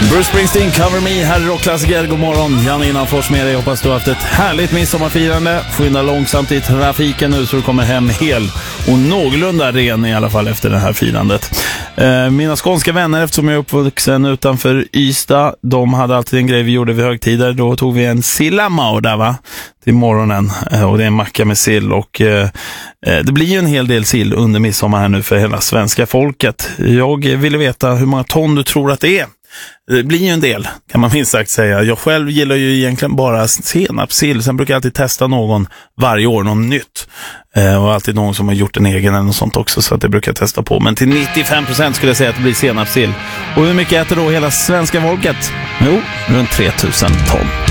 Bruce Springsteen, Cover Me, här är rockklassiker. God morgon, Janne Innanfors med dig. Hoppas du har haft ett härligt midsommarfirande. Skynda långsamt i trafiken nu så du kommer hem hel och någorlunda ren i alla fall efter det här firandet. Mina skånska vänner, eftersom jag är uppvuxen utanför Ystad, de hade alltid en grej vi gjorde vid högtider. Då tog vi en sillamau där va, till morgonen, och det är en macka med sill och det blir ju en hel del sill under midsommar här nu för hela svenska folket. Jag ville veta hur många ton du tror att det är. Det blir ju en del, kan man minst sagt säga. Jag själv gillar ju egentligen bara senapssill. Sen brukar jag alltid testa någon varje år, någon nytt. Och alltid någon som har gjort en egen eller något sånt också, så att det brukar jag testa på. Men till 95% skulle jag säga att det blir senapssill. Och hur mycket äter då hela svenska folket? Jo, runt 3000 ton.